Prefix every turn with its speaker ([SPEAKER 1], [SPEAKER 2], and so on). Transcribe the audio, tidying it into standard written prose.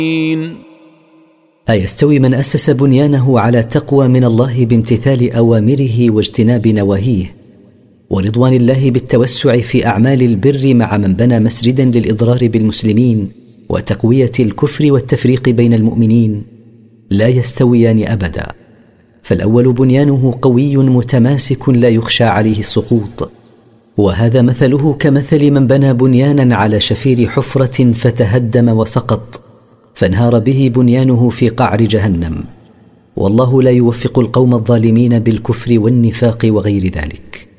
[SPEAKER 1] أيستوي من أسس بنيانه على تقوى من الله بامتثال أوامره واجتناب نواهيه، ورضوان الله بالتوسع في أعمال البر، مع من بنى مسجدا للإضرار بالمسلمين وتقوية الكفر والتفريق بين المؤمنين؟ لا يستويان أبدا. فالأول بنيانه قوي متماسك لا يخشى عليه السقوط، وهذا مثله كمثل من بنى بنيانا على شفير حفرة فتهدم وسقط، فانهار به بنيانه في قعر جهنم. والله لا يوفق القوم الظالمين بالكفر والنفاق وغير ذلك.